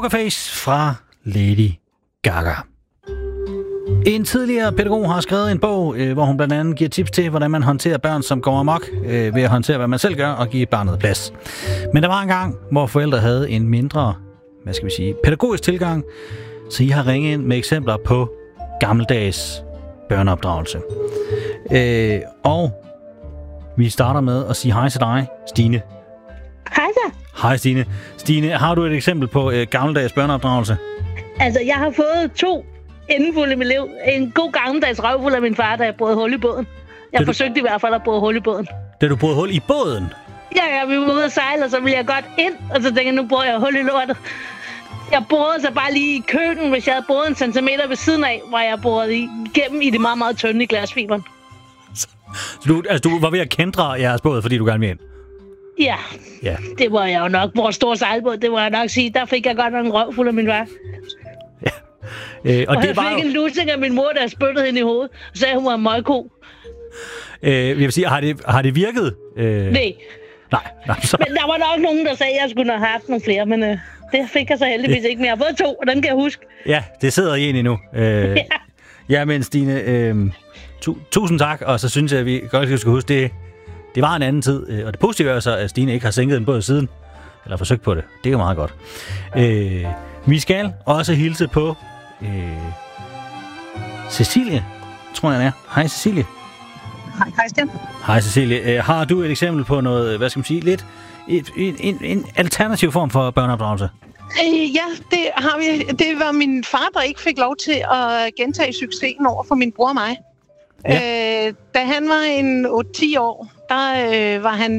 Pokerface fra Lady Gaga. En tidligere pædagog har skrevet en bog, hvor hun blandt andet giver tips til, hvordan man håndterer børn, som går amok, ved at håndtere, hvad man selv gør, og give barnet plads. Men der var en gang, hvor forældre havde en mindre, pædagogisk tilgang, så I har ringet ind med eksempler på gammeldags børneopdragelse. Og vi starter med at sige hej til dig, Stine. Hej så. Hej Stine. Stine, har du et eksempel på gammeldags børneopdragelse? Altså, jeg har fået 2 endefulde i mit liv. En god gammeldags røvfuld af min far, da jeg brød hul i båden. Jeg forsøgte i hvert fald at bryde hul i båden. Da du brød hul i båden? Ja, vi var ude at sejle, og så ville jeg godt ind, og så tænkte jeg, nu bruger jeg hul i lortet. Jeg borede så bare lige i køkken, hvis jeg havde boret 1 centimeter ved siden af, hvor jeg borede igennem i det meget, meget tynde i glasfiberen. Så du var ved at kendre jeres båd, fordi du gerne ville ind? Ja, det var jeg jo nok. Vores store sejlbåd, det må jeg nok sige. Der fik jeg godt nok en røvfuld af min far. Ja. Og jeg fik en lussing af min mor, der spyttede hende i hovedet, og sagde, hun var en møgko. Jeg vil sige, har det virket? Nej. Nej, så... Men der var nok nogen, der sagde, at jeg skulle have haft nogle flere, men det fik jeg så heldigvis ikke. Men jeg har fået 2, og den kan jeg huske. Ja, det sidder i en endnu. Ja, men Stine, tusind tak, og så synes jeg, at vi godt skal huske, det var en anden tid, og det positive er så, at Stine ikke har sænket en båd siden, eller forsøgt på det. Det er jo meget godt. Vi skal også hilse på Cecilie, tror jeg, den er. Hej Cecilie. Hej Christian. Hej Cecilie. Har du et eksempel på noget, hvad skal man sige, lidt en alternativ form for børneopdragelse? Ja, det har vi. Det var min far, der ikke fik lov til at gentage succesen over for min bror og mig. Ja. Da han var en 8-10 år, der var han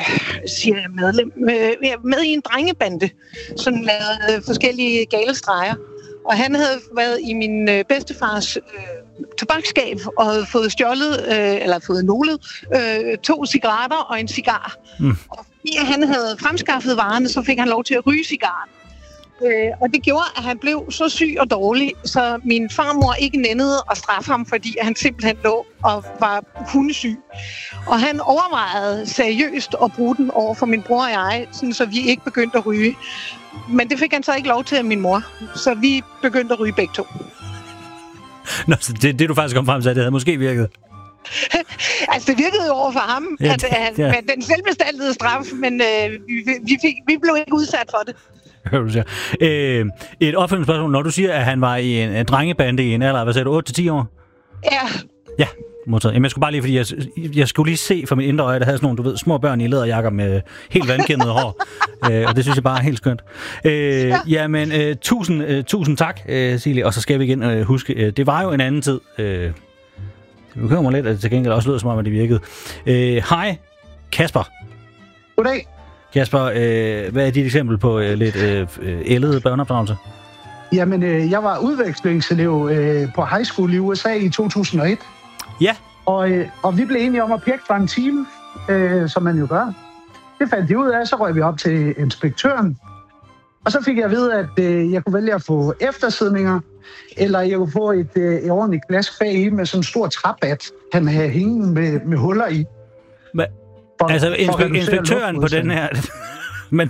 med i en drengebande, som lavede forskellige gale streger. Og han havde været i min bedstefars tobaksskab og havde fået stjålet, eller fået nålet, 2 cigaretter og en cigar. Og fordi han havde fremskaffet varerne, så fik han lov til at ryge cigaren. Og det gjorde, at han blev så syg og dårlig, så min farmor ikke nændede at straffe ham, fordi han simpelthen lå og var hundesyg. Og han overvejede seriøst at bruge den over for min bror og jeg, sådan, så vi ikke begyndte at ryge. Men det fik han så ikke lov til af min mor, så vi begyndte at ryge begge 2. Nå, så det du faktisk kom frem til, det havde måske virket? Altså, det virkede jo over for ham, med den selvbestaltede straf, men vi blev ikke udsat for det. Hører du siger. Et opfølgende spørgsmål. Når du siger, at han var i en drengebande i en alder, hvad sagde du, 8-10 år? Ja. Ja, modtaget. Jamen, jeg skulle bare lige, fordi jeg skulle lige se for mit indre øje, der havde sådan nogle, du ved, små børn i læderjakker med helt vandkæmmet hår. Og det synes jeg bare er helt skønt. Jamen, tusind tak, Silje. Og så skal vi igen huske, det var jo en anden tid. Det bekymrer mig lidt, at det til gengæld også lød som om, at det virkede. Hej, Kasper. Goddag. Kasper, hvad er dit eksempel på lidt ældet børneopdragelse? Jamen, jeg var udvekslingselev på high school i USA i 2001. Ja. Og vi blev enige om at pjekke for en time, som man jo gør. Det fandt de ud af, så røg vi op til inspektøren. Og så fik jeg at vide, at jeg kunne vælge at få eftersidninger, eller jeg kunne få et ordentligt glas bag i med sådan en stor træbat, han havde hængende med huller i. Altså inspektøren på den her... Men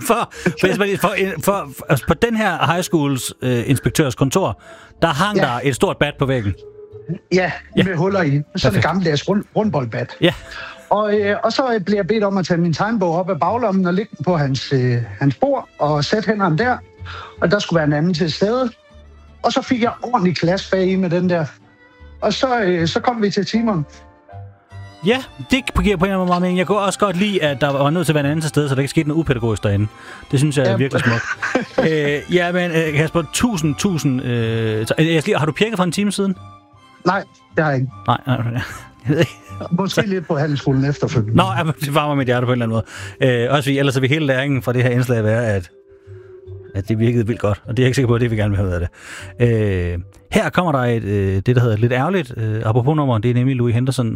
på den her high schools inspektørs kontor, der hang der et stort bat på væggen. Ja, med huller i. Sådan en gammeldags rundboldbat. Ja. Og så blev jeg bedt om at tage min tegnbog op af baglommen og lægge den på hans bord og sætte hænderne der. Og der skulle være en anden til stede. Og så fik jeg ordentlig glas bag i med den der. Og så kom vi til timeren. Ja, det giver på en eller anden måde mening. Jeg kunne også godt lide, at der var nødt til at være en anden til stede, så der ikke skete noget upædagogisk derinde. Det synes jeg er virkelig smukt. Men Kasper, tusind... har du pjekket for en time siden? Nej, det har jeg ikke. Nej. Jeg ved ikke. Måske lidt på handelsskolen efterfølgende. Nå, det varmer mit hjerte på en eller anden måde. Også fordi, ellers vil hele læringen fra det her indslag være, at det virkede vildt godt. Og det er jeg ikke sikker på, at det vi gerne vil have ud af det. Her kommer der det, der hedder lidt ærgerligt. Apropos nummer, det er nemlig Louis Henderson